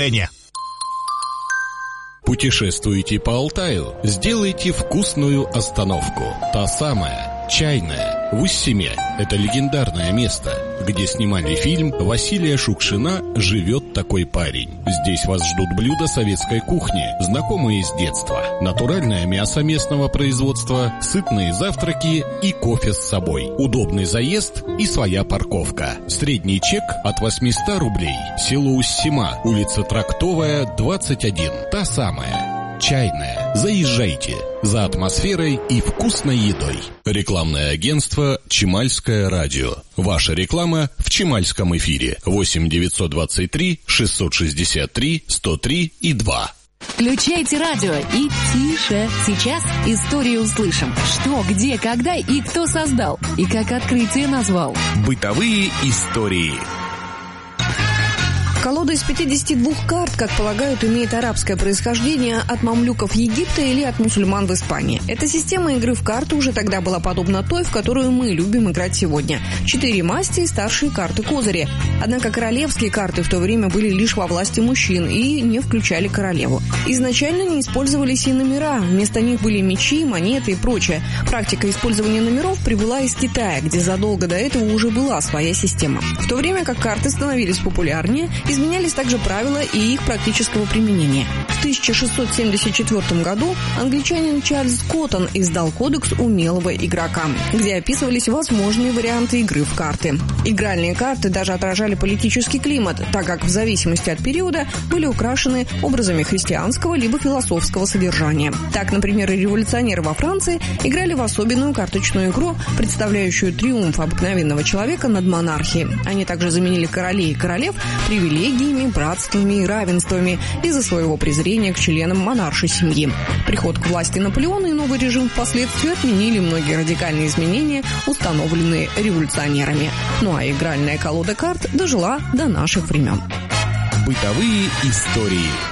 Путешествуете по Алтаю? Сделайте вкусную остановку. Та самая, чайная, в Уссиме. Это легендарное место, где снимали фильм Василия Шукшина «Живет такой парень». Здесь вас ждут блюда советской кухни, знакомые с детства. Натуральное мясо местного производства, сытные завтраки и кофе с собой. Удобный заезд и своя парковка. Средний чек от 800 рублей. Село Уссима, улица Трактовая, 21. Та самая, чайная. Заезжайте за атмосферой и вкусной едой. Рекламное агентство «Чимальское радио». Ваша реклама в Чимальском эфире. 8 923 663 103 и 2. Включайте радио и тише. Сейчас историю услышим. Что, где, когда и кто создал. И как открытие назвал. Бытовые истории. Колода из 52 карт, как полагают, имеет арабское происхождение от мамлюков Египта или от мусульман в Испании. Эта система игры в карты уже тогда была подобна той, в которую мы любим играть сегодня. 4 масти и старшие карты-козыри. Однако королевские карты в то время были лишь во власти мужчин и не включали королеву. Изначально не использовались и номера. Вместо них были мечи, монеты и прочее. Практика использования номеров прибыла из Китая, где задолго до этого уже была своя система. В то время как карты становились популярнее, изменялись также правила и их практического применения. В 1674 году англичанин Чарльз Коттон издал кодекс умелого игрока, где описывались возможные варианты игры в карты. Игральные карты даже отражали политический климат, так как в зависимости от периода были украшены образами христианского либо философского содержания. Так, например, революционеры во Франции играли в особенную карточную игру, представляющую триумф обыкновенного человека над монархией. Они также заменили королей и королев привилегиями, братствами и равенствами из-за своего презрения к членам монаршей семьи. Приход к власти Наполеона и новый режим впоследствии отменили многие радикальные изменения, установленные революционерами. Ну а игральная колода карт дожила до наших времен. Бытовые истории.